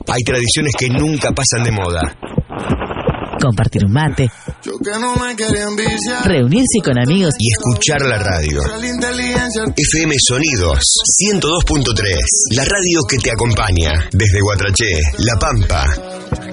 Hay tradiciones que nunca pasan de moda. Compartir un mate, reunirse con amigos y escuchar la radio. FM Sonidos 102.3, la radio que te acompaña desde Guatraché, La Pampa.